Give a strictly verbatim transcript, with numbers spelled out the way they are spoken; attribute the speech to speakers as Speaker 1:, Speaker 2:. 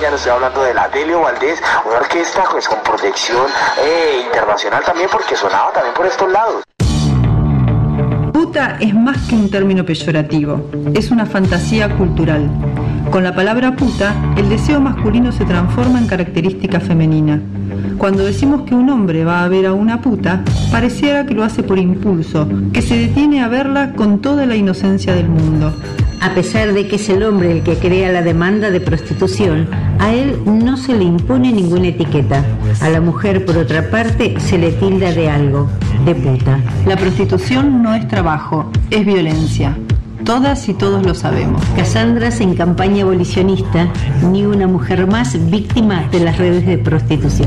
Speaker 1: colombiano, estoy hablando de la Delio Valdés, una orquesta pues con proyección eh, internacional también, porque sonaba también por estos lados.
Speaker 2: Puta es más que un término peyorativo, es una fantasía cultural. Con la palabra puta, el deseo masculino se transforma en característica femenina. Cuando decimos que un hombre va a ver a una puta, pareciera que lo hace por impulso, que se detiene a verla con toda la inocencia del mundo.
Speaker 3: A pesar de que es el hombre el que crea la demanda de prostitución, a él no se le impone ninguna etiqueta. A la mujer, por otra parte, se le tilda de algo, de puta.
Speaker 2: La prostitución no es trabajo, es violencia. Todas y todos lo sabemos.
Speaker 3: Casandras en campaña abolicionista, ni una mujer más víctima de las redes de prostitución.